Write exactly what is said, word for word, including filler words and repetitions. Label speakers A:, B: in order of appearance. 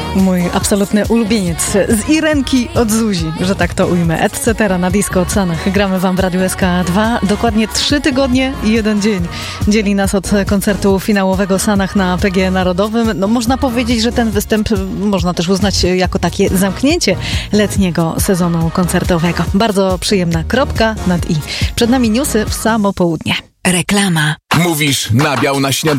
A: Mój absolutny ulubieniec z Irenki od Zuzi, że tak to ujmę. Et cetera na Disco Oceanach. Gramy wam w Radiu S K dwa. Dokładnie trzy tygodnie i jeden dzień dzieli nas od koncertu finałowego Sanach na P G Narodowym. No, można powiedzieć, że ten występ można też uznać jako takie zamknięcie letniego sezonu koncertowego. Bardzo przyjemna kropka nad i. Przed nami newsy w samo południe.
B: Reklama.
C: Mówisz nabiał na śniadanie?